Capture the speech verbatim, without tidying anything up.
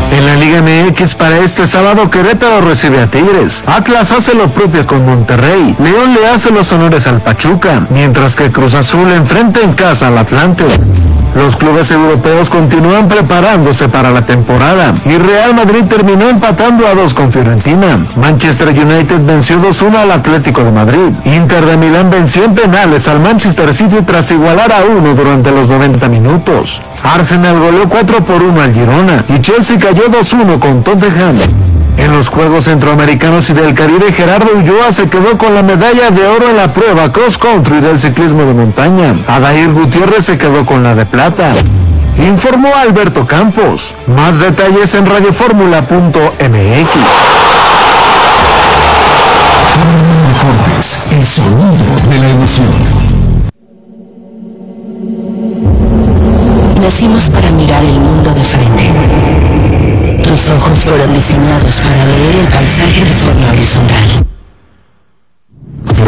En la Liga M X para este sábado, Querétaro recibe a Tigres. Atlas hace lo propio con Monterrey. León le hace los honores al Pachuca, mientras que Cruz Azul enfrenta en casa al Atlante. Los clubes europeos continúan preparándose para la temporada y Real Madrid terminó empatando a dos con Fiorentina. Manchester United venció dos uno al Atlético de Madrid. Inter de Milán venció en penales al Manchester City tras igualar a uno durante los noventa minutos. Arsenal goleó cuatro por uno al Girona y Chelsea cayó dos uno con Tottenham. En los Juegos Centroamericanos y del Caribe, Gerardo Ulloa se quedó con la medalla de oro en la prueba cross country del ciclismo de montaña. Adair Gutiérrez se quedó con la de plata. Informó Alberto Campos. Más detalles en radioformula punto m x. Deportes, el sonido de la emoción. Nacimos para mirar el mundo de frente. Tus ojos fueron diseñados para leer el paisaje de forma horizontal.